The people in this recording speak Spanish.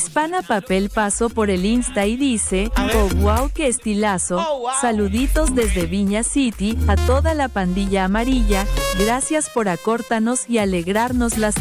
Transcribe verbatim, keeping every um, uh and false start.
Hispana Papel pasó por el Insta y dice, oh wow, qué estilazo, Oh, wow. saluditos desde Viña City, a toda la pandilla amarilla, gracias por acortarnos y alegrarnos las